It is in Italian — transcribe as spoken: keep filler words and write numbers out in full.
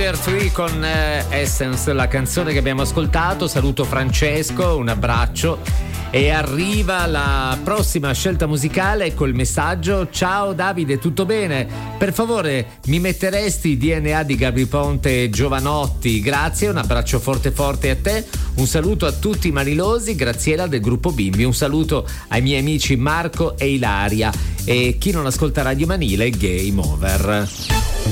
Fire tre con eh, Essence, la canzone che abbiamo ascoltato. Saluto Francesco, un abbraccio. E arriva la prossima scelta musicale col messaggio: ciao Davide, tutto bene? Per favore mi metteresti D N A di Gabry Ponte e Giovanotti? Grazie, un abbraccio forte forte a te. Un saluto a tutti i manilosi. Graziella del gruppo Bimbi. Un saluto ai miei amici Marco e Ilaria. E chi non ascolta Radio Manile, Game Over.